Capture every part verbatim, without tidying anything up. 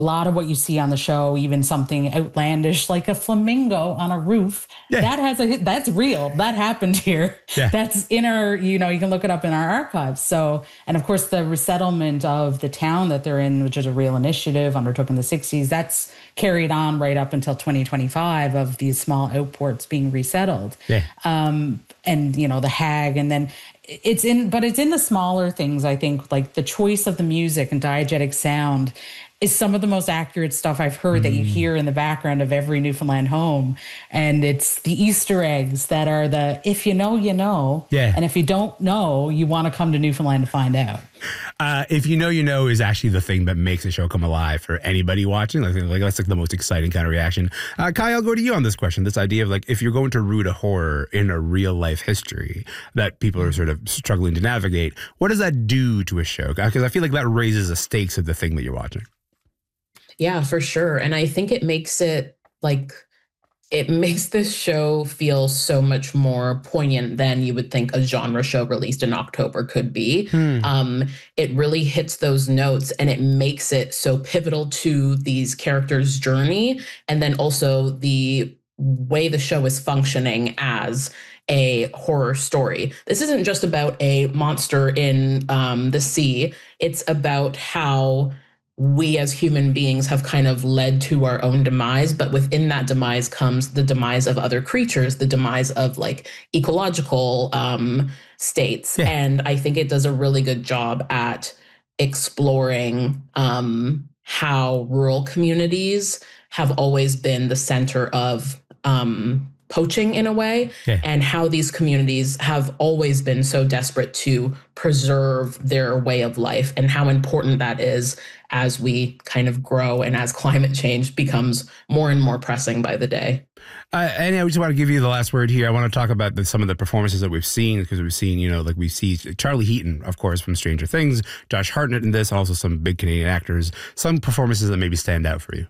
A lot of what you see on the show, even something outlandish like a flamingo on a roof, Yeah. that has a that's real. That happened here. Yeah. That's in our, you know, you can look it up in our archives. So, and of course, the resettlement of the town that they're in, which is a real initiative undertook in the sixties, that's carried on right up until twenty twenty-five of these small outports being resettled. Yeah. Um, and you know the Hag, and then it's in, but it's in the smaller things. I think like the choice of the music and diegetic sound is some of the most accurate stuff I've heard mm. that you hear in the background of every Newfoundland home. And it's the Easter eggs that are the, if you know, you know. Yeah. And if you don't know, you want to come to Newfoundland to find out. Uh, if you know, you know is actually the thing that makes the show come alive for anybody watching. Like, like that's like the most exciting kind of reaction. Uh, Kai, I'll go to you on this question. This idea of like, if you're going to root a horror in a real life history that people are sort of struggling to navigate, what does that do to a show? Because I feel like that raises the stakes of the thing that you're watching. Yeah, for sure. And I think it makes it like, it makes this show feel so much more poignant than you would think a genre show released in October could be. Hmm. Um, it really hits those notes and it makes it so pivotal to these characters' journey. And then also the way the show is functioning as a horror story. This isn't just about a monster in um, the sea. It's about how we as human beings have kind of led to our own demise, but within that demise comes the demise of other creatures, the demise of like ecological um, states. Yeah. And I think it does a really good job at exploring um, how rural communities have always been the center of um, poaching in a way, yeah. and how these communities have always been so desperate to preserve their way of life and how important that is as we kind of grow and as climate change becomes more and more pressing by the day. Uh, and I just want to give you the last word here. I want to talk about the, some of the performances that we've seen, because we've seen, you know, like we see Charlie Heaton, of course, from Stranger Things, Josh Hartnett in this, and also some big Canadian actors. Some performances that maybe stand out for you.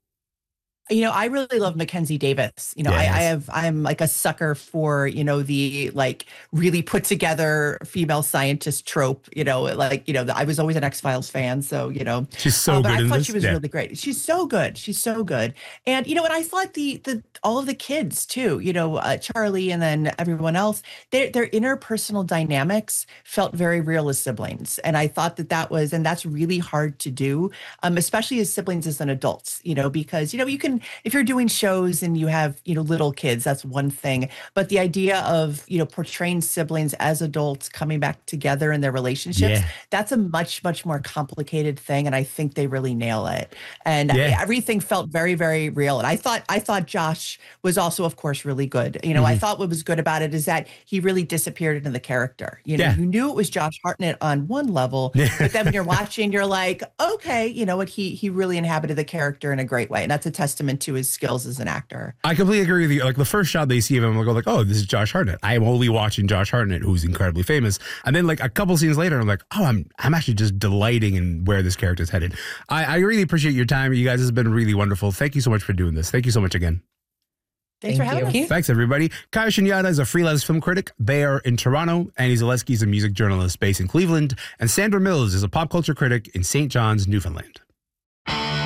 You know, I really love Mackenzie Davis. You know, yes. I, I have, I'm like a sucker for, you know, the like really put together female scientist trope, you know, like, you know, I was always an X-Files fan. So, you know, she's so uh, good but I in thought this. she was yeah. really great. She's so good. She's so good. And, you know, and I thought the, the, all of the kids too, you know, uh, Charlie and then everyone else, their, their interpersonal dynamics felt very real as siblings. And I thought that that was, and that's really hard to do, um, especially as siblings as an adults, you know, because, you know, you can, if you're doing shows and you have, you know, little kids, that's one thing. But the idea of, you know, portraying siblings as adults coming back together in their relationships, yeah. that's a much, much more complicated thing. And I think they really nail it. And yeah. everything felt very, very real. And I thought, I thought Josh was also, of course, really good. You know, mm-hmm. I thought what was good about it is that he really disappeared into the character. You know, yeah. you knew it was Josh Hartnett on one level, but then when you're watching, you're like, okay, you know what, he, he really inhabited the character in a great way. And that's a testament to his skills as an actor. I completely agree with you. Like the first shot they see of him, I go like, oh, this is Josh Hartnett. I am only watching Josh Hartnett, who's incredibly famous. And then like a couple scenes later, I'm like, oh, I'm I'm actually just delighting in where this character is headed. I, I really appreciate your time. You guys, this has been really wonderful. Thank you so much for doing this. Thank you so much again. Thanks Thank for having you. us. Thanks, everybody. Kai Shunyata is a freelance film critic. They are in Toronto. Annie Zaleski is a music journalist based in Cleveland. And Sandra Mills is a pop culture critic in Saint John's, Newfoundland.